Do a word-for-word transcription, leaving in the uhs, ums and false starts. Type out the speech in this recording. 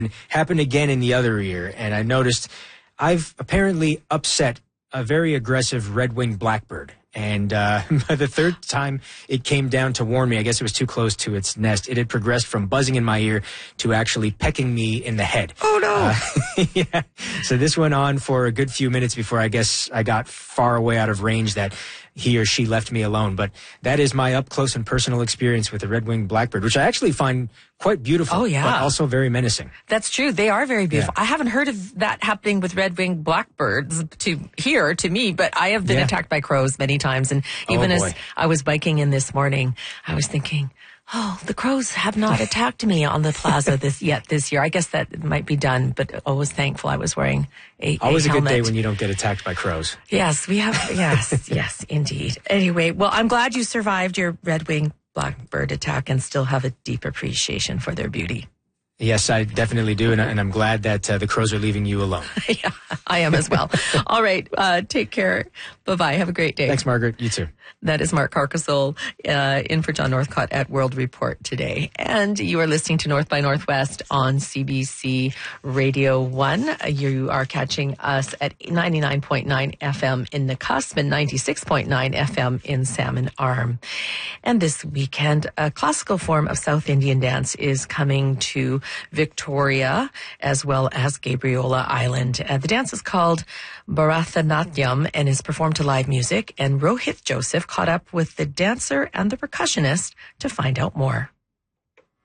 Happened again in the other ear, and I noticed I've apparently upset a very aggressive red-winged blackbird. And uh, by the third time it came down to warn me, I guess it was too close to its nest, it had progressed from buzzing in my ear to actually pecking me in the head. Oh, no. Uh, yeah. So this went on for a good few minutes before I guess I got far away out of range that he or she left me alone. But that is my up-close and personal experience with the red-winged blackbird, which I actually find quite beautiful, oh, yeah. but also very menacing. That's true. They are very beautiful. Yeah. I haven't heard of that happening with red-winged blackbirds to here, to me, but I have been yeah. attacked by crows many times. And even oh, as I was biking in this morning, I was thinking, oh, the crows have not attacked me on the plaza this yet this year. I guess that might be done, but always thankful I was wearing a, Always a, a helmet. good day when you don't get attacked by crows. Yes, we have. Yes, yes, indeed. Anyway, well, I'm glad you survived your red-winged blackbird attack and still have a deep appreciation for their beauty. Yes, I definitely do, and, and I'm glad that uh, the crows are leaving you alone. Yeah, I am as well. All right, uh, take care. Bye-bye. Have a great day. Thanks, Margaret. You too. That is Mark Carcasole uh, in for John Northcott at World Report today. And you are listening to North by Northwest on C B C Radio one. You are catching us at ninety-nine point nine F M in the Cusp and ninety-six point nine F M in Salmon Arm. And this weekend, a classical form of South Indian dance is coming to Victoria as well as Gabriola Island. Uh, the dance is called Bharatanatyam and is performed to live music. And Rohit Joseph caught up with the dancer and the percussionist to find out more.